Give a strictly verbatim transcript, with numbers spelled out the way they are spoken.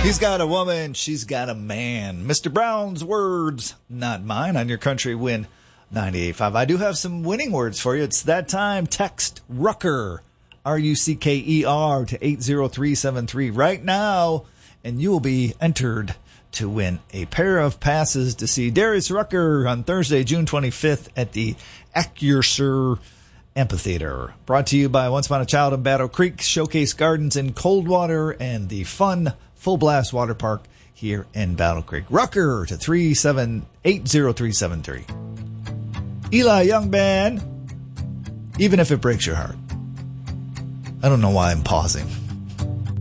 He's got a woman, she's got a man. Mister Brown's words, not mine, on your Country Win ninety-eight point five. I do have some winning words for you. It's that time. Text Rucker, R U C K E R, to eight zero three seven three right now, and you will be entered to win a pair of passes to see Darius Rucker on Thursday, June twenty-fifth at the Acrisure Amphitheater. Brought to you by Once Upon a Child in Battle Creek, Showcase Gardens in Coldwater, and the fun Full Blast Water Park here in Battle Creek. Rucker to three seven eight zero three seven three. Eli Young Band, Even If It Breaks Your Heart. I don't know why I'm pausing.